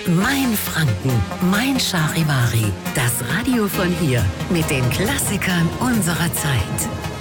Mein Franken, mein Charivari. Das Radio von hier mit den Klassikern unserer Zeit.